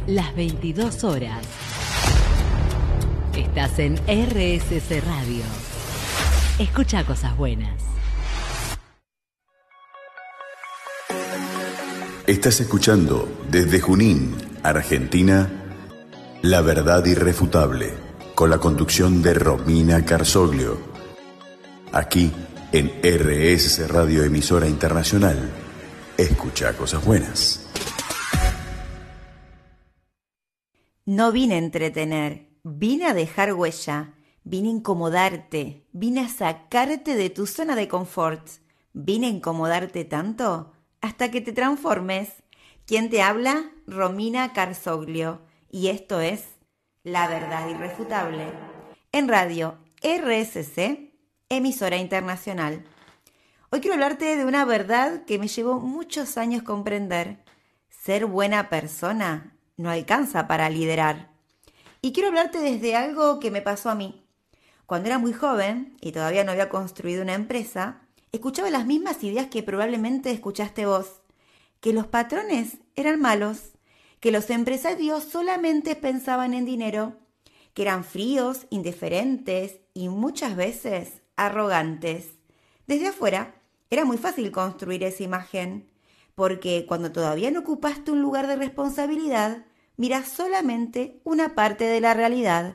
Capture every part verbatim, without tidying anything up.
Las veintidós horas. Estás en R S C Radio. Escucha cosas buenas. Estás escuchando desde Junín, Argentina, La Verdad Irrefutable, con la conducción de Romina Carzoglio. Aquí en R S C Radio, emisora internacional. Escucha cosas buenas. No vine a entretener, vine a dejar huella, vine a incomodarte, vine a sacarte de tu zona de confort, vine a incomodarte tanto hasta que te transformes. ¿Quién te habla? Romina Carzoglio, y esto es La Verdad Irrefutable, en radio R S C, emisora internacional. Hoy quiero hablarte de una verdad que me llevó muchos años comprender. Ser buena persona no alcanza para liderar. Y quiero hablarte desde algo que me pasó a mí. Cuando era muy joven y todavía no había construido una empresa, escuchaba las mismas ideas que probablemente escuchaste vos. Que los patrones eran malos, que los empresarios solamente pensaban en dinero, que eran fríos, indiferentes y muchas veces arrogantes. Desde afuera era muy fácil construir esa imagen, porque cuando todavía no ocupaste un lugar de responsabilidad, miras solamente una parte de la realidad.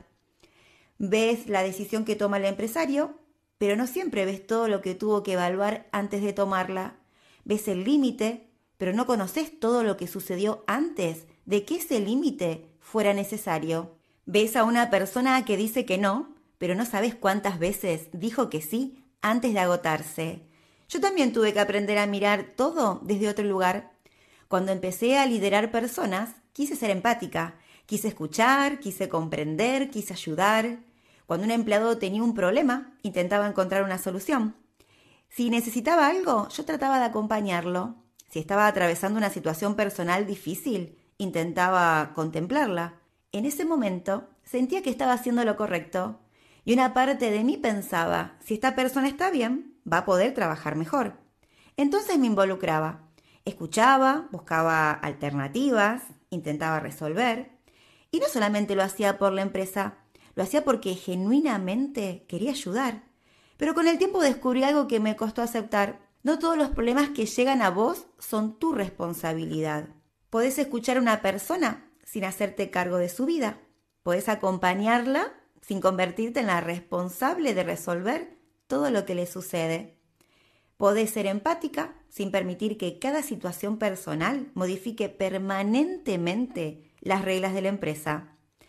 Ves la decisión que toma el empresario, pero no siempre ves todo lo que tuvo que evaluar antes de tomarla. Ves el límite, pero no conoces todo lo que sucedió antes de que ese límite fuera necesario. Ves a una persona que dice que no, pero no sabes cuántas veces dijo que sí antes de agotarse. Yo también tuve que aprender a mirar todo desde otro lugar. Cuando empecé a liderar personas, quise ser empática, quise escuchar, quise comprender, quise ayudar. Cuando un empleado tenía un problema, intentaba encontrar una solución. Si necesitaba algo, yo trataba de acompañarlo. Si estaba atravesando una situación personal difícil, intentaba contemplarla. En ese momento, sentía que estaba haciendo lo correcto. Y una parte de mí pensaba, si esta persona está bien, va a poder trabajar mejor. Entonces me involucraba. Escuchaba, buscaba alternativas, intentaba resolver. Y no solamente lo hacía por la empresa, lo hacía porque genuinamente quería ayudar. Pero con el tiempo descubrí algo que me costó aceptar. No todos los problemas que llegan a vos son tu responsabilidad. Podés escuchar a una persona sin hacerte cargo de su vida. Podés acompañarla sin convertirte en la responsable de resolver todo lo que le sucede. Podés ser empática sin permitir que cada situación personal modifique permanentemente las reglas de la empresa.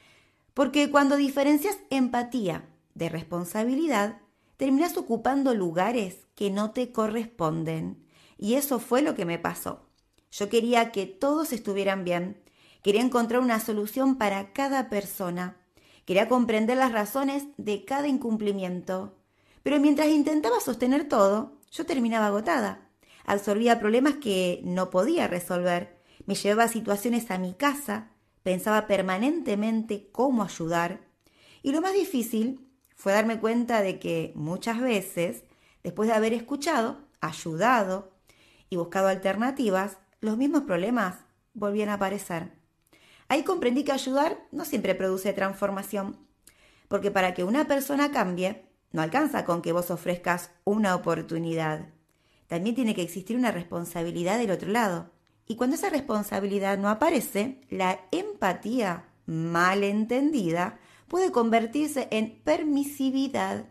Porque cuando diferencias empatía de responsabilidad, terminás ocupando lugares que no te corresponden. Y eso fue lo que me pasó. Yo quería que todos estuvieran bien. Quería encontrar una solución para cada persona. Quería comprender las razones de cada incumplimiento. Pero mientras intentaba sostener todo, yo terminaba agotada. Absorbía problemas que no podía resolver. Me llevaba situaciones a mi casa. Pensaba permanentemente cómo ayudar. Y lo más difícil fue darme cuenta de que muchas veces, después de haber escuchado, ayudado y buscado alternativas, los mismos problemas volvían a aparecer. Ahí comprendí que ayudar no siempre produce transformación, porque para que una persona cambie, no alcanza con que vos ofrezcas una oportunidad. También tiene que existir una responsabilidad del otro lado. Y cuando esa responsabilidad no aparece, la empatía mal entendida puede convertirse en permisividad.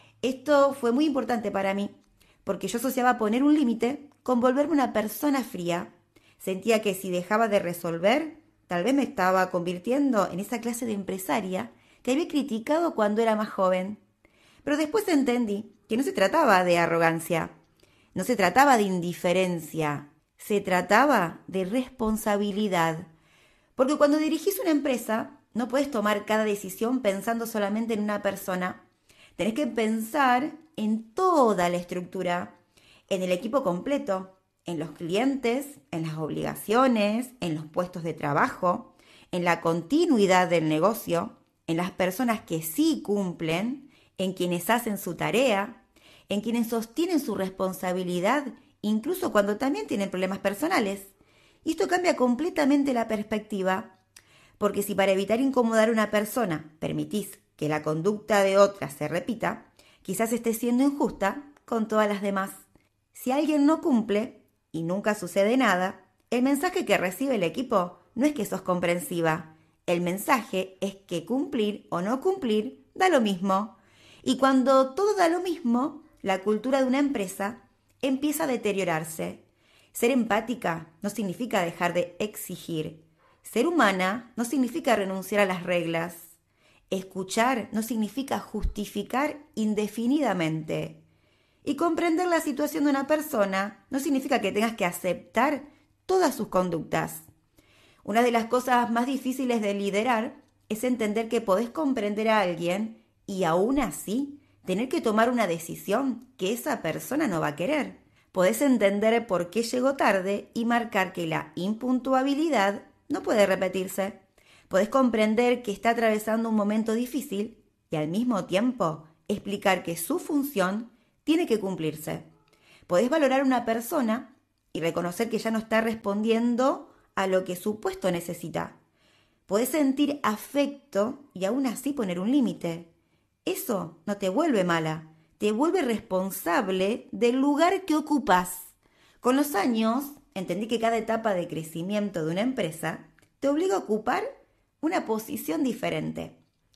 Esto fue muy importante para mí, porque yo asociaba poner un límite con volverme una persona fría. Sentía que si dejaba de resolver, tal vez me estaba convirtiendo en esa clase de empresaria que había criticado cuando era más joven. Pero después entendí que no se trataba de arrogancia, no se trataba de indiferencia, se trataba de responsabilidad. Porque cuando dirigís una empresa, no puedes tomar cada decisión pensando solamente en una persona. Tenés que pensar en toda la estructura, en el equipo completo, en los clientes, en las obligaciones, en los puestos de trabajo, en la continuidad del negocio, en las personas que sí cumplen, en quienes hacen su tarea, en quienes sostienen su responsabilidad, incluso cuando también tienen problemas personales. Y esto cambia completamente la perspectiva, Porque si para evitar incomodar a una persona permitís que la conducta de otra se repita, quizás estés siendo injusta con todas las demás. Si alguien no cumple y nunca sucede nada, el mensaje que recibe el equipo no es que sos comprensiva. El mensaje es que cumplir o no cumplir da lo mismo. Y cuando todo da lo mismo, la cultura de una empresa empieza a deteriorarse. Ser empática no significa dejar de exigir. Ser humana no significa renunciar a las reglas. Escuchar no significa justificar indefinidamente. Y comprender la situación de una persona no significa que tengas que aceptar todas sus conductas. Una de las cosas más difíciles de liderar es entender que podés comprender a alguien y aún así tener que tomar una decisión que esa persona no va a querer. Podés entender por qué llegó tarde y marcar que la impuntualidad no puede repetirse. Podés comprender que está atravesando un momento difícil y al mismo tiempo explicar que su función tiene que cumplirse. Podés valorar a una persona y reconocer que ya no está respondiendo a lo que su puesto necesita. Podés sentir afecto y aún así poner un límite. Eso no te vuelve mala, te vuelve responsable del lugar que ocupás. Con los años, entendí que cada etapa de crecimiento de una empresa te obliga a ocupar una posición diferente.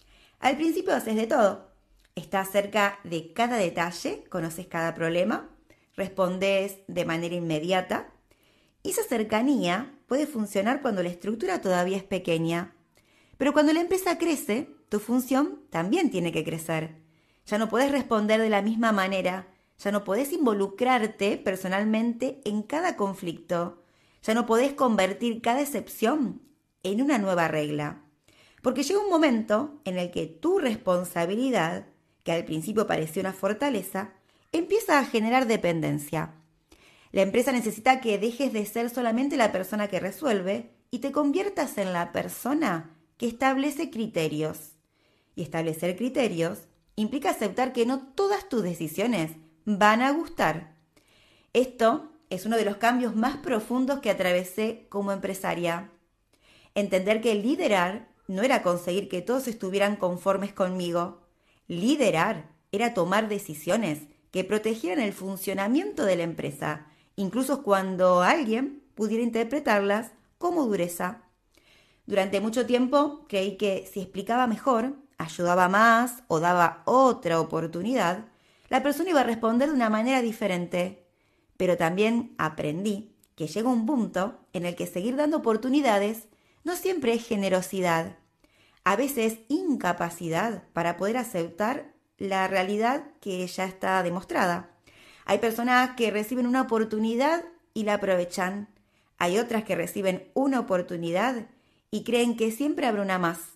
Al principio haces de todo. Estás cerca de cada detalle, conoces cada problema, respondes de manera inmediata. Y esa cercanía puede funcionar cuando la estructura todavía es pequeña. Pero cuando la empresa crece, tu función también tiene que crecer. Ya no podés responder de la misma manera, ya no podés involucrarte personalmente en cada conflicto, ya no podés convertir cada excepción en una nueva regla. Porque llega un momento en el que tu responsabilidad, que al principio parecía una fortaleza, empieza a generar dependencia. La empresa necesita que dejes de ser solamente la persona que resuelve y te conviertas en la persona que establece criterios. Y establecer criterios implica aceptar que no todas tus decisiones van a gustar. Esto es uno de los cambios más profundos que atravesé como empresaria. Entender que liderar no era conseguir que todos estuvieran conformes conmigo. Liderar era tomar decisiones que protegieran el funcionamiento de la empresa, incluso cuando alguien pudiera interpretarlas como dureza. Durante mucho tiempo creí que si explicaba mejor, ayudaba más o daba otra oportunidad, la persona iba a responder de una manera diferente. Pero también aprendí que llega un punto en el que seguir dando oportunidades no siempre es generosidad. A veces es incapacidad para poder aceptar la realidad que ya está demostrada. Hay personas que reciben una oportunidad y la aprovechan. Hay otras que reciben una oportunidad y creen que siempre habrá una más.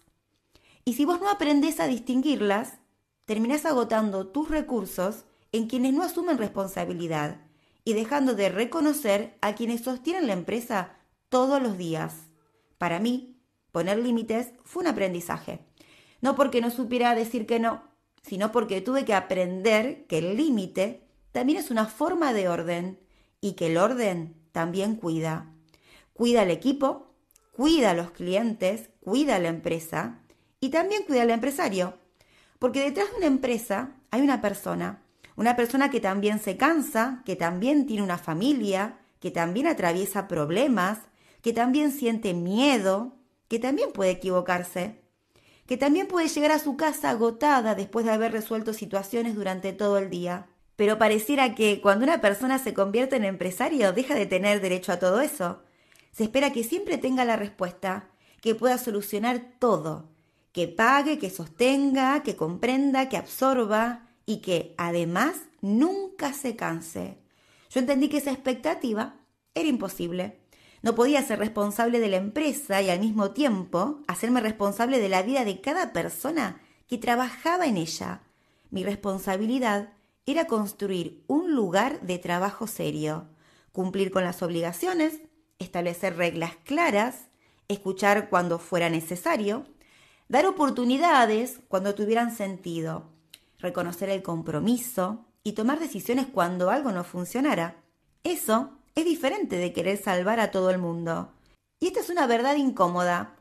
Y si vos no aprendés a distinguirlas, terminás agotando tus recursos en quienes no asumen responsabilidad y dejando de reconocer a quienes sostienen la empresa todos los días. Para mí, poner límites fue un aprendizaje. No porque no supiera decir que no, sino porque tuve que aprender que el límite también es una forma de orden y que el orden también cuida. Cuida al equipo, cuida a los clientes, cuida a la empresa y también cuida al empresario. Porque detrás de una empresa hay una persona, una persona que también se cansa, que también tiene una familia, que también atraviesa problemas, que también siente miedo, que también puede equivocarse, que también puede llegar a su casa agotada después de haber resuelto situaciones durante todo el día. Pero pareciera que cuando una persona se convierte en empresario deja de tener derecho a todo eso. Se espera que siempre tenga la respuesta, que pueda solucionar todo, que pague, que sostenga, que comprenda, que absorba y que, además, nunca se canse. Yo entendí que esa expectativa era imposible. No podía ser responsable de la empresa y al mismo tiempo hacerme responsable de la vida de cada persona que trabajaba en ella. Mi responsabilidad era construir un lugar de trabajo serio, cumplir con las obligaciones, establecer reglas claras, escuchar cuando fuera necesario, dar oportunidades cuando tuvieran sentido, reconocer el compromiso y tomar decisiones cuando algo no funcionara. Eso es diferente de querer salvar a todo el mundo. Y esta es una verdad incómoda.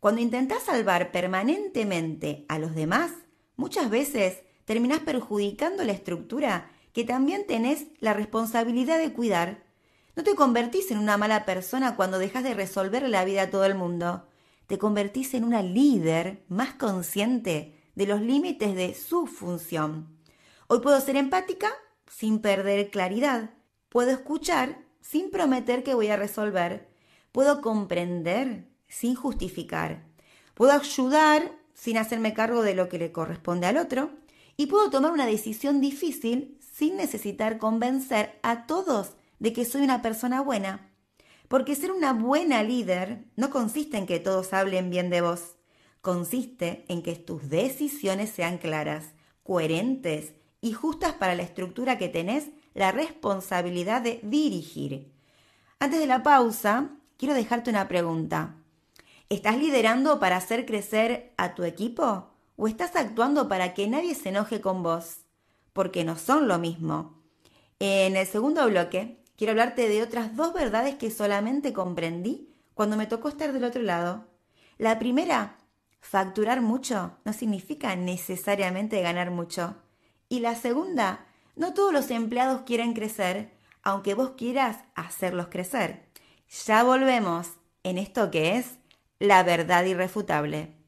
Cuando intentás salvar permanentemente a los demás, muchas veces terminás perjudicando la estructura que también tenés la responsabilidad de cuidar. No te convertís en una mala persona cuando dejas de resolver la vida a todo el mundo. Te convertís en una líder más consciente de los límites de su función. Hoy puedo ser empática sin perder claridad. Puedo escuchar sin prometer que voy a resolver. Puedo comprender sin justificar. Puedo ayudar sin hacerme cargo de lo que le corresponde al otro. Y puedo tomar una decisión difícil sin necesitar convencer a todos de que soy una persona buena. Porque ser una buena líder no consiste en que todos hablen bien de vos. Consiste en que tus decisiones sean claras, coherentes y justas para la estructura que tenés la responsabilidad de dirigir. Antes de la pausa, quiero dejarte una pregunta. ¿Estás liderando para hacer crecer a tu equipo o estás actuando para que nadie se enoje con vos? Porque no son lo mismo. En el segundo bloque, quiero hablarte de otras dos verdades que solamente comprendí cuando me tocó estar del otro lado. La primera, facturar mucho no significa necesariamente ganar mucho. Y la segunda, no todos los empleados quieren crecer, aunque vos quieras hacerlos crecer. Ya volvemos en esto que es la verdad irrefutable.